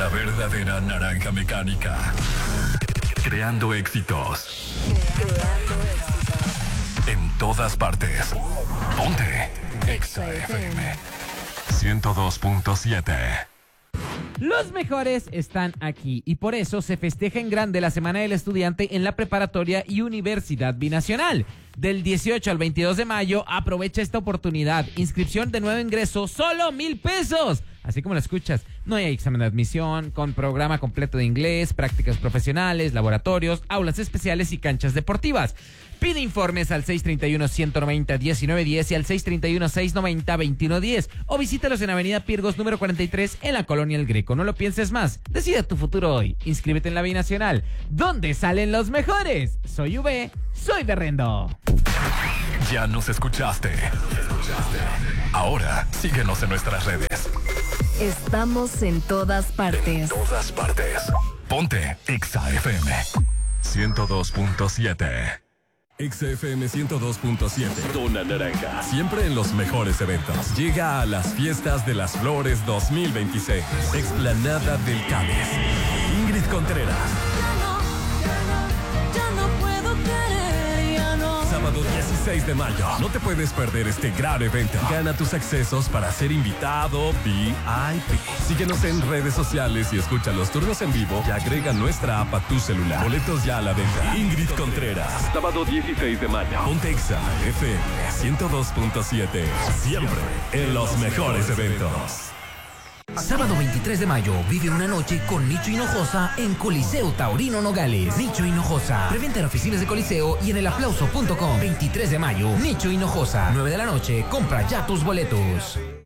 La verdadera naranja mecánica. Creando éxitos. En todas partes. Ponte Exa FM 102.7. Los mejores están aquí y por eso se festeja en grande la Semana del Estudiante en la Preparatoria y Universidad Binacional. Del 18 al 22 de mayo, aprovecha esta oportunidad. Inscripción de nuevo ingreso, solo 1,000 pesos. Así como lo escuchas, no hay examen de admisión, con programa completo de inglés, prácticas profesionales, laboratorios, aulas especiales y canchas deportivas. Pide informes al 631-190-1910 y al 631-690-2110 o visítalos en Avenida Pirgos número 43 en la Colonia El Greco. No lo pienses más, decide tu futuro hoy. Inscríbete en la Binacional, donde salen los mejores. Soy V, soy Berrendo. Ya nos escuchaste. Ahora síguenos en nuestras redes. Estamos en todas partes. Ponte Exa FM 102.7. XFM 102.7. Zona Naranja. Siempre en los mejores eventos. Llega a las Fiestas de las Flores 2026. Explanada del Cádiz. Ingrid Contreras. Ya no puedo querer, ya no. Sábado 16 de mayo. No te puedes perder este gran evento. Gana tus accesos para ser invitado VIP. Síguenos en redes sociales y escucha los turnos en vivo y agrega nuestra app a tu celular. Boletos ya a la venta. Ingrid Contreras. Sábado 16 de mayo. Ponte Exa FM 102.7. Siempre en los mejores eventos. Sábado 23 de mayo, vive una noche con Nicho Hinojosa en Coliseo Taurino Nogales. Nicho Hinojosa. Preventa en oficinas de Coliseo y en elaplauso.com. 23 de mayo, Nicho Hinojosa. 9 de la noche, compra ya tus boletos.